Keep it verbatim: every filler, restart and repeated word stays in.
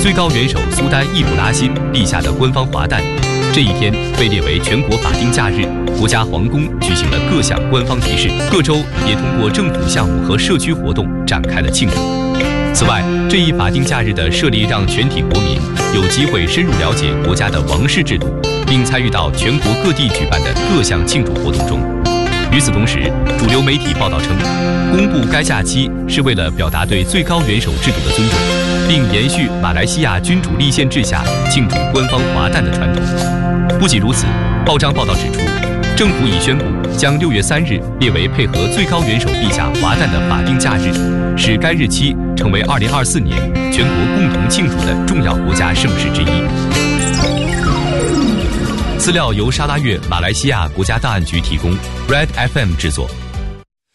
最高元首苏丹易卜拉欣陛下的官方华诞。这一天被列为全国法定假日，国家皇宫举行了各项官方仪式，各州也通过政府项目和社区活动展开了庆祝。此外，这一法定假日的设立让全体国民有机会深入了解国家的王室制度，并参与到全国各地举办的各项庆祝活动中。与此同时，主流媒体报道称，公布该假期是为了表达对最高元首制度的尊重，并延续马来西亚君主立宪制下庆祝官方华诞的传统。不仅如此，报章报道指出，政府已宣布将六月三日列为配合最高元首陛下华诞的法定假日，使该日期成为二零二四年全国共同庆祝的重要国家盛事之一。资料由沙拉越马来西亚国家档案局提供 ，Red F M 制作。